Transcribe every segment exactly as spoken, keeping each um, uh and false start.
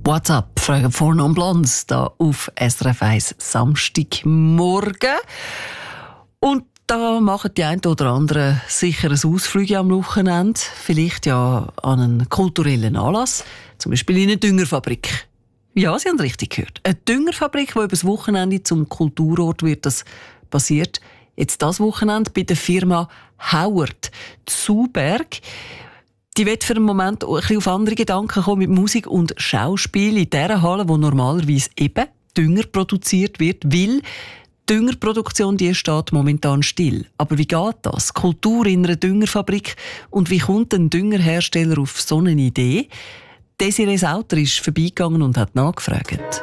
What's up? Fragen vorne und Blondes hier auf S R F eins Samstagmorgen. Und da machen die einen oder anderen sicher ein Ausflug am Wochenende. Vielleicht ja an einen kulturellen Anlass. Zum Beispiel in eine Düngerfabrik. Ja, Sie haben richtig gehört. Eine Düngerfabrik, die über das Wochenende zum Kulturort wird. Das passiert jetzt das Wochenende bei der Firma Howard Zuberg. Die wird für einen Moment ein bisschen auf andere Gedanken kommen mit Musik und Schauspiel in dieser Halle, wo normalerweise eben Dünger produziert wird, weil die Düngerproduktion die steht momentan still. Aber wie geht das? Kultur in einer Düngerfabrik und wie kommt ein Düngerhersteller auf so eine Idee? Desiree Sauter ist vorbeigegangen und hat nachgefragt.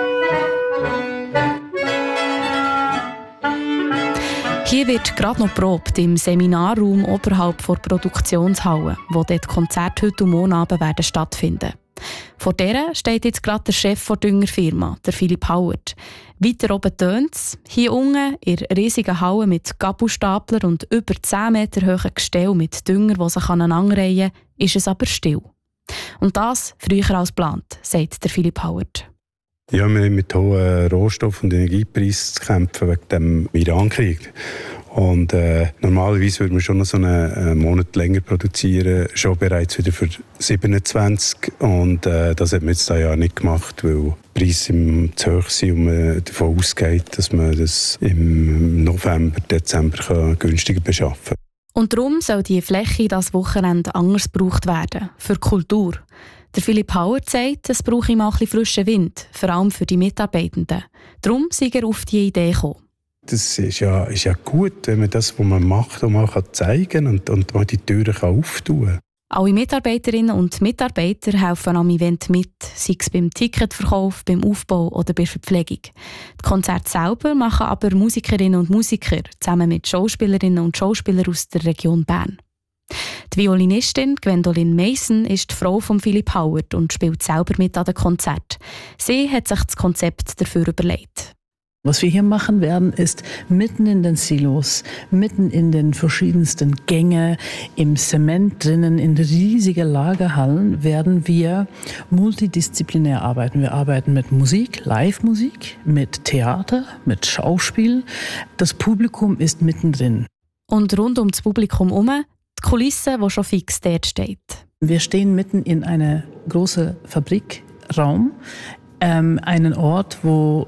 Hier wird gerade noch probt im Seminarraum oberhalb der Produktionshalle, wo dort Konzerte heute und morgen Abend werden stattfinden. Vor der steht jetzt gerade der Chef der Düngerfirma, der Philipp Howard. Weiter oben tönt es. Hier unten, in der riesigen Halle mit Gabelstapler und über zehn Meter hohen Gestell mit Dünger, die sich aneinanderreihen, ist es aber still. Und das früher als geplant, sagt der Philipp Howard. Ja, wir haben mit hohen Rohstoff- und Energiepreisen zu kämpfen wegen dem Irankrieg. Und äh, normalerweise würde man schon noch so einen, einen Monat länger produzieren, schon bereits wieder für siebenundzwanzig. Und äh, das hat man jetzt dieses Jahr nicht gemacht, weil die Preise im zu hoch sind und man davon ausgeht, dass man das im November, Dezember kann günstiger beschaffen kann. Und darum soll die Fläche das Wochenende anders gebraucht werden, für Kultur. Der Philipp Howard sagt, es brauche ihm auch ein bisschen frischen Wind, vor allem für die Mitarbeitenden. Darum sei er auf die Idee gekommen. Das ist ja, ist ja gut, wenn man das, was man macht, auch mal zeigen kann und, und mal die Türen auftun kann. Alle Mitarbeiterinnen und Mitarbeiter helfen am Event mit, sei es beim Ticketverkauf, beim Aufbau oder bei der Verpflegung. Die Konzerte selber machen aber Musikerinnen und Musiker zusammen mit Schauspielerinnen und Schauspielern aus der Region Bern. Die Violinistin Gwendolyn Mason ist die Frau von Philipp Howard und spielt selber mit an den Konzert. Sie hat sich das Konzept dafür überlegt. Was wir hier machen werden, ist mitten in den Silos, mitten in den verschiedensten Gängen, im Zement drinnen, in riesigen Lagerhallen werden wir multidisziplinär arbeiten. Wir arbeiten mit Musik, Live-Musik, mit Theater, mit Schauspiel. Das Publikum ist mittendrin. Und rund um das Publikum herum die Kulisse, die schon fix dort steht. Wir stehen mitten in einem großen Fabrikraum, ähm, einen Ort, wo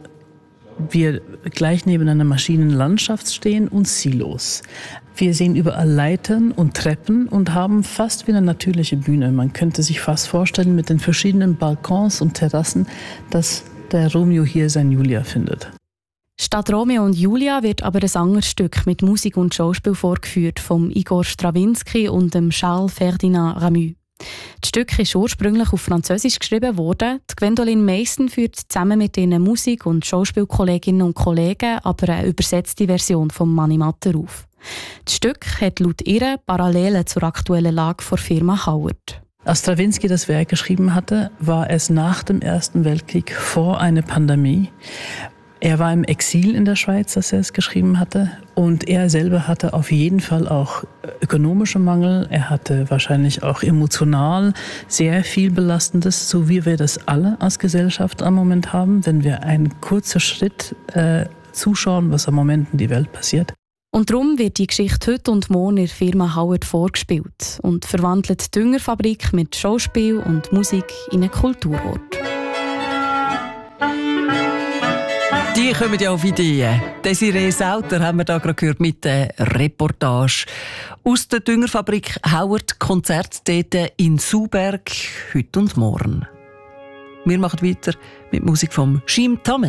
wir gleich neben einer Maschinenlandschaft stehen und Silos. Wir sehen überall Leitern und Treppen und haben fast wie eine natürliche Bühne. Man könnte sich fast vorstellen mit den verschiedenen Balkons und Terrassen, dass der Romeo hier sein Julia findet. Statt Romeo und Julia wird aber ein anderes Stück mit Musik und Schauspiel vorgeführt vom Igor Strawinski und dem Charles Ferdinand Ramu. Das Stück ist ursprünglich auf Französisch geschrieben worden. Die Gwendolyn Mason führt zusammen mit ihren Musik- und Schauspielkolleginnen und Kollegen aber eine übersetzte Version von Mani Matter auf. Das Stück hat laut ihr Parallelen zur aktuellen Lage der Firma Howard. Als Strawinski das Werk geschrieben hatte, war es nach dem Ersten Weltkrieg vor einer Pandemie. Er war im Exil in der Schweiz, als er es geschrieben hatte. Und er selber hatte auf jeden Fall auch ökonomische Mangel. Er hatte wahrscheinlich auch emotional sehr viel Belastendes, so wie wir das alle als Gesellschaft am Moment haben, wenn wir einen kurzen Schritt äh, zuschauen, was am Moment in der Welt passiert. Und darum wird die Geschichte heute und morgen in der Firma Howard vorgespielt und verwandelt die Düngerfabrik mit Schauspiel und Musik in einen Kulturort. Die kommen ja auf Ideen. Desiree Sauter haben wir da gerade gehört mit der Reportage aus der Düngerfabrik Howard, Konzert dort in Zuberg, heute und morgen. Wir machen weiter mit Musik vom Shim Tamen.